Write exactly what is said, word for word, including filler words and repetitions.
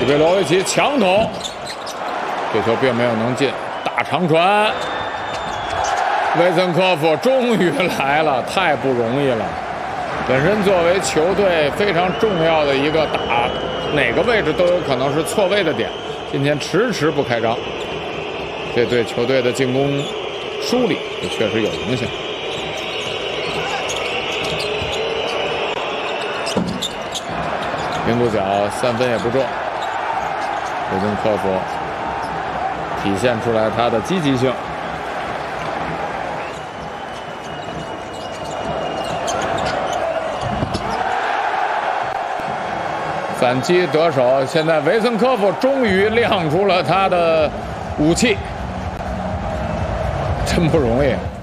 伊贝罗维奇强捅，这球并没有能进，大长传。维森科夫终于来了，太不容易了。本身作为球队非常重要的一个打哪个位置都有可能是错位的点，今天迟迟不开张，这对球队的进攻梳理也确实有影响。名不角三分也不中，维森科夫体现出来他的积极性。反击得手，现在维森科夫终于亮出了他的武器，真不容易。